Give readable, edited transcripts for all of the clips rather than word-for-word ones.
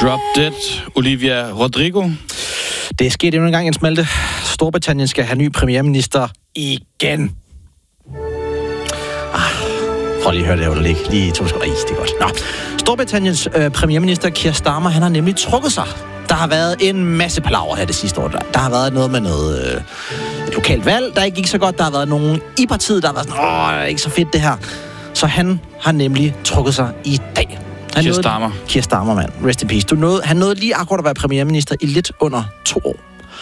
Drop Dead, Olivia Rodrigo. Det er sket endnu en gang, Jens Malte. Storbritannien skal have ny premierminister igen. Prøv lige at høre det underlig. Lige 2 sekunder. Det er godt. Nå. Storbritanniens premierminister Keir Starmer, han har nemlig trukket sig. Der har været en masse palaver her det sidste år. Der har været noget med noget lokalt valg, der ikke gik så godt. Der har været nogen i partiet, der har været sådan, det er ikke så fedt det her. Så han har nemlig trukket sig i dag. Keir Starmer, mand. Rest in peace. Han nåede lige akkurat at være premierminister i lidt under 2 år.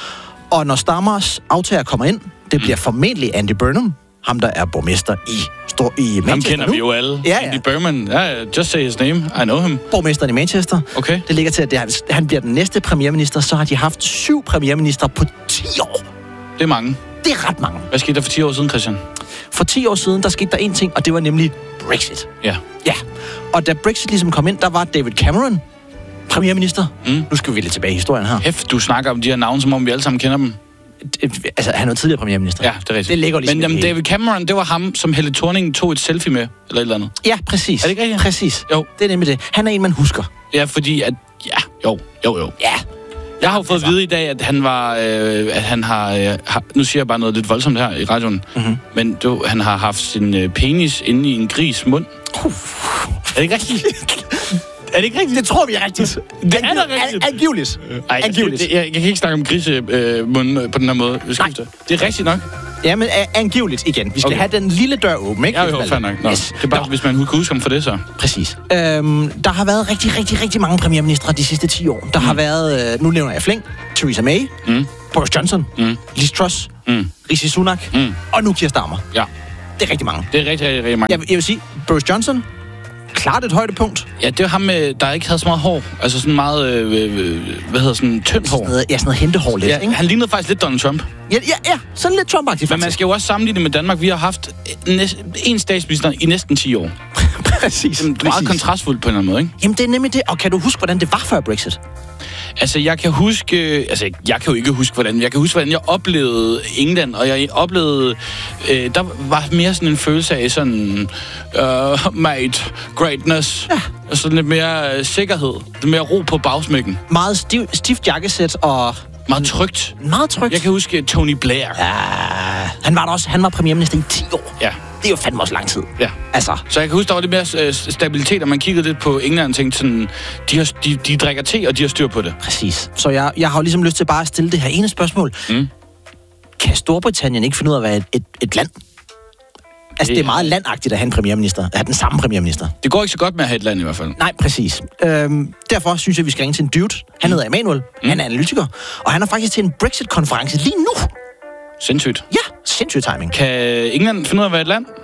Og når Starmers aftager kommer ind, det bliver formentlig Andy Burnham, ham der er borgmester i Manchester. Ham kender vi jo alle. Ja. Andy Burnham. Just say his name. I know him. Borgmesteren i Manchester. Okay. Det ligger til, at han bliver den næste premierminister. Så har de haft 7 premierminister på 10 år. Det er mange. Det er ret mange. Hvad skete der for 10 år siden, Christian? For 10 år siden, der skete der en ting, og det var nemlig Brexit. Ja. Ja. Og da Brexit ligesom kom ind, der var David Cameron premierminister. Nu skal vi lidt tilbage i historien her. Hæft, du snakker om de her navne, som om vi alle sammen kender dem. Altså, han var tidligere premierminister. Ja, det er rigtigt. Det ligger ligesom. Men David Cameron, det var ham, som Helle Thorning tog et selfie med, eller et eller andet. Ja, præcis. Er det ikke rigtigt? Præcis. Jo. Det er nemlig det. Han er en, man husker. Ja, fordi at... Jo. Ja. Jeg har jo fået at vide i dag, at han var... at han har... Nu siger jeg bare noget lidt voldsomt her i radioen. Mm-hmm. Men han har haft sin penis inde i en gris mund. Er det ikke rigtigt? Er det ikke rigtigt? Det tror vi er rigtigt. Det er da rigtigt. Angiveligt. Angiveligt. Jeg kan ikke snakke om grisemund på den her måde. Det er rigtigt nok. Ja, men angiveligt igen. Vi skal have den lille dør åben, ikke? Ja, jo, fair nok. Yes. Det er bare, hvis man kan huske ham for det, så. Præcis. Der har været rigtig mange premierministre de sidste 10 år. Der har været, nu nævner jeg flæng, Theresa May, Boris Johnson, Liz Truss, Rishi Sunak, og nu Keir Starmer. Ja. Det er rigtig mange. Det er rigtig mange. Jeg vil sige, Boris Johnson, klart et højdepunkt. Ja, det var ham, der ikke havde så meget hår. Altså sådan meget, sådan tyndt hår. Sådan noget hentehår lidt, ikke? Han lignede faktisk lidt Donald Trump. Ja, sådan lidt Trump-agtigt. Men man skal jo også sammenligne med Danmark. Vi har haft en statsminister i næsten 10 år. Præcis. Det er meget kontrastfuldt på en eller anden måde, ikke? Jamen, det er nemlig det. Og kan du huske, hvordan det var før Brexit? Altså, jeg kan jo ikke huske, hvordan. Jeg kan huske, hvordan jeg oplevede England, og jeg oplevede... der var mere sådan en følelse af sådan... mate, greatness. Ja. Og sådan lidt mere sikkerhed. Lidt mere ro på bagsmækken. Meget stift jakkesæt og... Meget trygt. Meget trygt. Jeg kan huske Tony Blair. Ja, han var der også. Han var premierminister i 10 år. Ja. Det er jo fandme også lang tid. Ja. Altså. Så jeg kan huske, der var lidt mere stabilitet, og man kiggede lidt på England og tænkte sådan, de drikker te, og de har styr på det. Præcis. Så jeg har jo ligesom lyst til bare at stille det her ene spørgsmål. Kan Storbritannien ikke finde ud af at være et land? Altså, det er meget landagtigt at have en premierminister. At have den samme premierminister. Det går ikke så godt med at have et land i hvert fald. Nej, præcis. Derfor synes jeg, vi skal ringe til en dude. Han hedder Emanuel. Han er analytiker. Og han er faktisk til en Brexit-konference lige nu. Sindssygt. Ja, sindssygt timing. Kan England finde ud af at være et land?